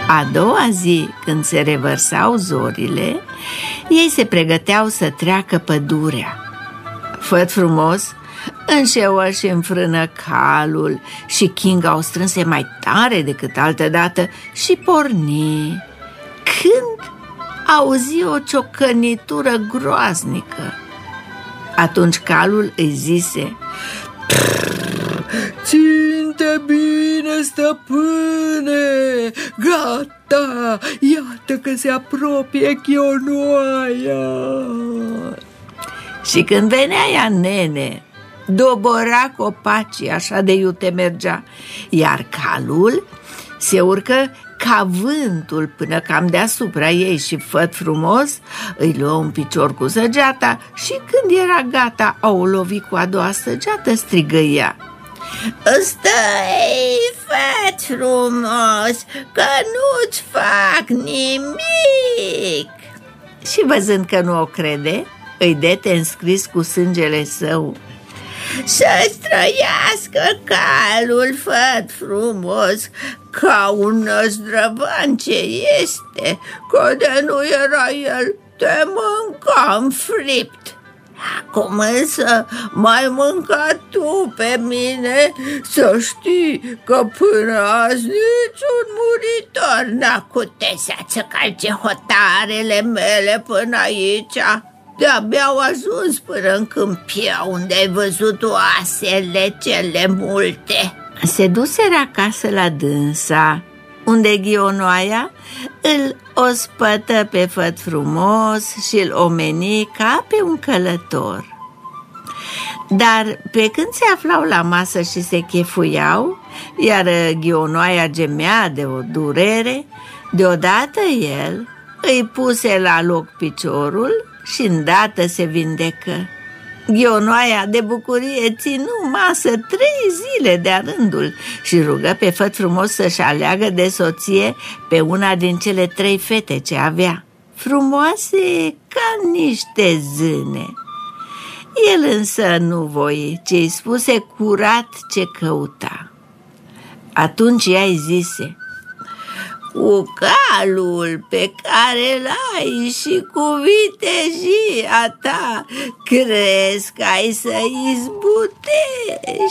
A doua zi, când se revărsau zorile, ei se pregăteau să treacă pădurea. Făt Frumos înșeuă și înfrână calul și Kinga o strânse mai tare decât altădată și porni, când auzi o ciocănitură groaznică. Atunci calul îi zise: "Ținte bine, stăpâne! Gata! Iată că se apropie Chionoaia!" Și când venea ea, nene, dobora copacii, așa de iute mergea, iar calul se urcă ca vântul până cam deasupra ei și Făt Frumos îi luă un picior cu săgeata și când era gata a o lovit cu a doua săgeată, strigă ea: "Stai, Făt Frumos, că nu-ți fac nimic!" Și văzând că nu o crede, îi dete înscris cu sângele său: "Să-ți trăiască calul, Făt Frumos, ca un năzdrăvan ce este, că de nu era el, te mâncam fript. Acum însă m-ai mâncat tu pe mine, să știi că până azi niciun muritor n-a cutesat să calce hotarele mele până aici. De-abia au ajuns până în câmpia unde ai văzut oasele cele multe." Se duseră acasă la dânsa, unde Ghionoaia îl ospătă pe Făt Frumos și îl omeni ca pe un călător. Dar pe când se aflau la masă și se chefuiau, iar Ghionoaia gemea de o durere, deodată el îi puse la loc piciorul și îndată se vindecă. Ghionoaia de bucurie ținu masă 3 zile de-a rândul și rugă pe Făt Frumos să-și aleagă de soție pe una din cele 3 fete ce avea, frumoase ca niște zâne. El însă nu voi, ci îi spuse curat ce căuta. Atunci ea îi zise: "Cu calul pe care l-ai și cu vitejia ta, crezi că ai să izbutești?"